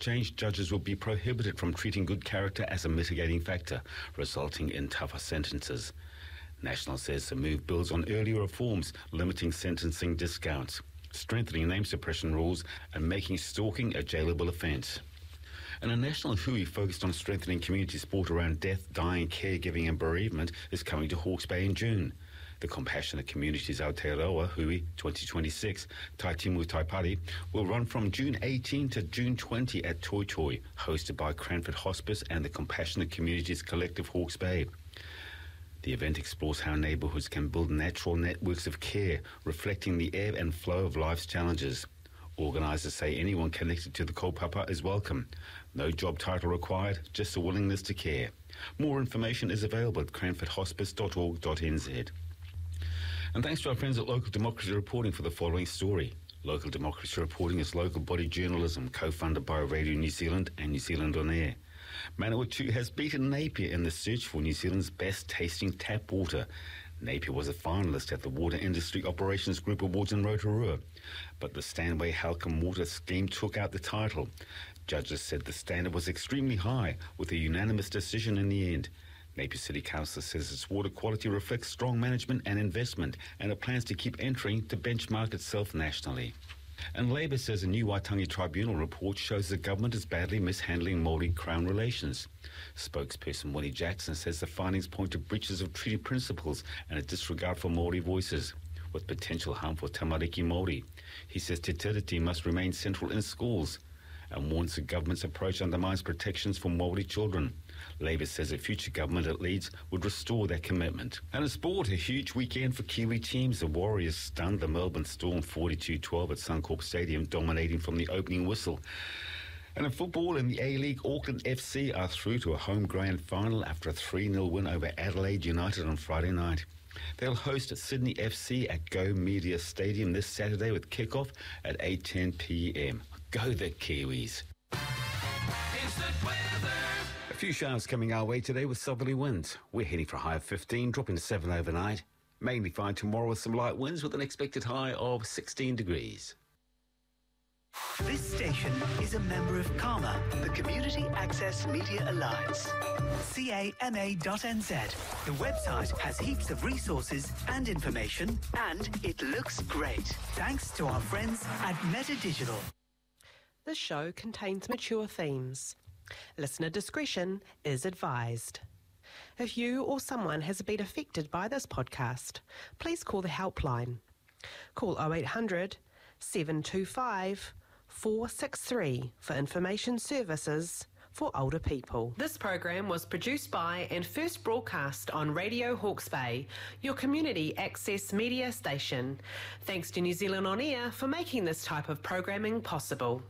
change, judges will be prohibited from treating good character as a mitigating factor, resulting in tougher sentences. National says the move builds on earlier reforms limiting sentencing discounts, strengthening name suppression rules and making stalking a jailable offence. And a national hui focused on strengthening community support around death, dying, caregiving and bereavement is coming to Hawke's Bay in June. The Compassionate Communities Aotearoa Hui 2026, Taitimu Taipari, will run from June 18 to June 20 at Toi Toi, hosted by Cranford Hospice and the Compassionate Communities Collective Hawke's Bay. The event explores how neighbourhoods can build natural networks of care, reflecting the ebb and flow of life's challenges. Organisers say anyone connected to the kaupapa is welcome. No job title required, just a willingness to care. More information is available at cranfordhospice.org.nz. And thanks to our friends at Local Democracy Reporting for the following story. Local Democracy Reporting is local body journalism co-funded by Radio New Zealand and New Zealand On Air. Manawatu has beaten Napier in the search for New Zealand's best tasting tap water. Napier was a finalist at the Water Industry Operations Group Awards in Rotorua, but the Stanway Halcombe Water Scheme took out the title. Judges said the standard was extremely high, with a unanimous decision in the end. Napier City Council says its water quality reflects strong management and investment, and it plans to keep entering to benchmark itself nationally. And Labour says a new Waitangi Tribunal report shows the government is badly mishandling Māori-Crown relations. Spokesperson Willie Jackson says the findings point to breaches of treaty principles and a disregard for Māori voices, with potential harm for tamariki Māori. He says Te Tiriti must remain central in schools and warns the government's approach undermines protections for Māori children. Labour says a future government it leads would restore that commitment. And in sport, a huge weekend for Kiwi teams. The Warriors stunned the Melbourne Storm 42-12 at Suncorp Stadium, dominating from the opening whistle. And in football, in the A-League, Auckland FC are through to a home grand final after a 3-0 win over Adelaide United on Friday night. They'll host Sydney FC at Go Media Stadium this Saturday with kick-off at 8:10 p.m. Go the Kiwis. A few showers coming our way today with southerly winds. We're heading for a high of 15, dropping to 7 overnight. Mainly fine tomorrow with some light winds with an expected high of 16 degrees. This station is a member of CAMA, the Community Access Media Alliance. CAMA.nz. The website has heaps of resources and information, and it looks great. Thanks to our friends at Meta Digital. This show contains mature themes. Listener discretion is advised. If you or someone has been affected by this podcast, please call the helpline. Call 0800 725 463 for information services for older people. This program was produced by and first broadcast on Radio Hawke's Bay, your community access media station. Thanks to New Zealand On Air for making this type of programming possible.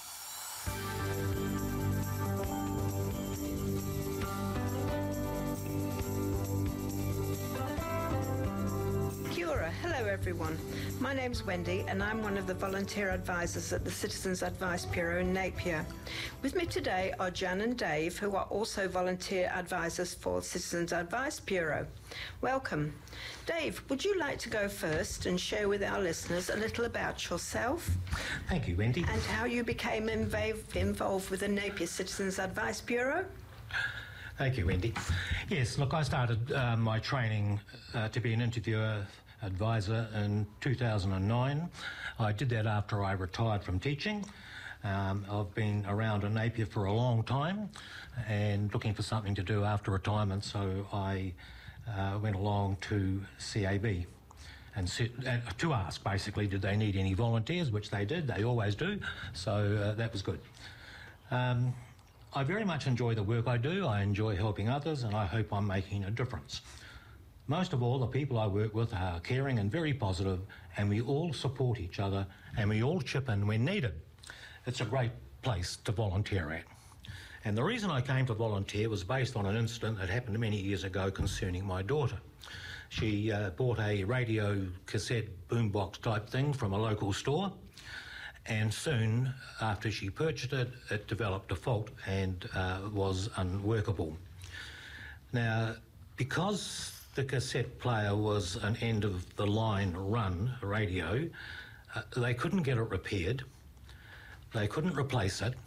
Hello everyone, my name's Wendy and I'm one of the volunteer advisors at the Citizens Advice Bureau in Napier. With me today are Jan and Dave, who are also volunteer advisors for Citizens Advice Bureau. Welcome. Dave, would you like to go first and share with our listeners a little about yourself? Thank you, Wendy. And how you became involved with the Napier Citizens Advice Bureau? Thank you, Wendy. Yes, look, I started my training to be an interviewer advisor in 2009. I did that after I retired from teaching. I've been around in Napier for a long time and looking for something to do after retirement, so I went along to CAB and to ask, basically, did they need any volunteers, which they did. They always do, so that was good. I very much enjoy the work I do. I enjoy helping others, and I hope I'm making a difference. Most of all, the people I work with are caring and very positive, and we all support each other, and we all chip in when needed. It's a great place to volunteer at. And the reason I came to volunteer was based on an incident that happened many years ago concerning my daughter. She bought a radio cassette boombox type thing from a local store, and soon after she purchased it, it developed a fault and was unworkable. Now, because the cassette player was an end-of-the-line run radio, they couldn't get it repaired, they couldn't replace it,